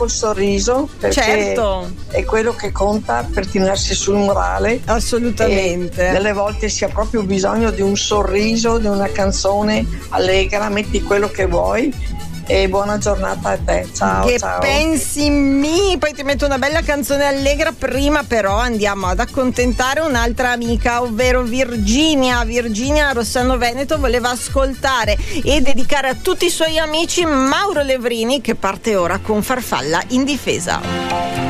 col sorriso, perché certo, è quello che conta per tenersi sul morale. assolutamente. E delle volte si ha proprio bisogno di un sorriso, di una canzone allegra, metti quello che vuoi. E buona giornata a te, ciao. Che ciao. pensi mi? Poi ti metto una bella canzone allegra. Prima però andiamo ad accontentare un'altra amica, ovvero Virginia. Virginia Rossano Veneto voleva ascoltare e dedicare a tutti i suoi amici Mauro Levrini, che parte ora con Farfalla in difesa.